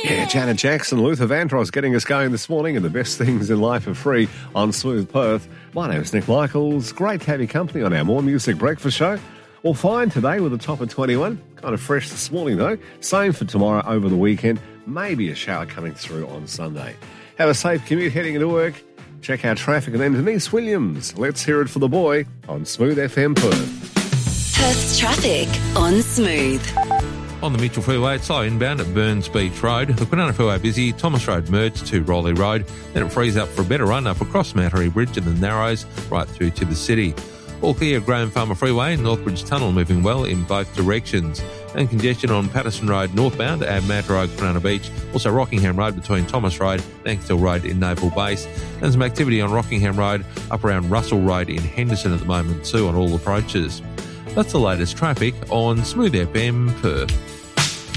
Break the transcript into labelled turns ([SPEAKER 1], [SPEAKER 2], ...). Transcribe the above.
[SPEAKER 1] Yeah, Janet Jackson, Luther Vandross getting us going this morning, and the best things in life are free on Smooth Perth. My name is Nick Michaels. Great to have you company on our More Music Breakfast show. Well, fine today with a top of 21. Kind of fresh this morning though. Same for tomorrow over the weekend. Maybe a shower coming through on Sunday. Have a safe commute heading into work. Check out traffic and then Denise Williams. Let's hear it for the boy on Smooth FM Perth.
[SPEAKER 2] Perth's traffic on Smooth.
[SPEAKER 3] On the Mitchell Freeway, it's slow inbound at Burns Beach Road. The Kwinana Freeway busy, Thomas Road merged to Rowley Road. Then it frees up for a better run up across Mount Harry Bridge and the Narrows right through to the city. All clear Graham Farmer Freeway, Northbridge Tunnel moving well in both directions. And congestion on Patterson Road northbound at Mount Road, Kwinana Beach. Also Rockingham Road between Thomas Road and Anksdale Road in Naval Base. And some activity on Rockingham Road up around Russell Road in Henderson at the moment too on all approaches. That's the latest traffic on Smooth FM Perth.